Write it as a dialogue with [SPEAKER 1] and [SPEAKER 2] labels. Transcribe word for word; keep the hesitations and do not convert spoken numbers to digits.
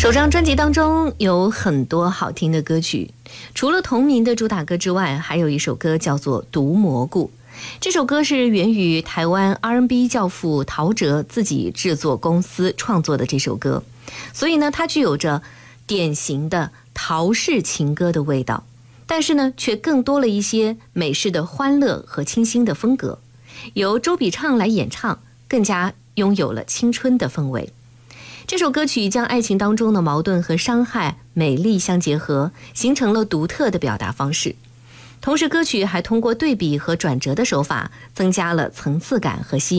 [SPEAKER 1] 首张专辑当中有很多好听的歌曲，除了同名的主打歌之外，还有一首歌叫做《毒蘑菇》。这首歌是源于台湾 R and B 教父陶喆自己制作公司创作的这首歌，所以呢，它具有着典型的陶式情歌的味道，但是呢，却更多了一些美式的欢乐和清新的风格。由周笔畅来演唱，更加拥有了青春的氛围。这首歌曲将爱情当中的矛盾和伤害美丽相结合，形成了独特的表达方式。同时歌曲还通过对比和转折的手法，增加了层次感和吸引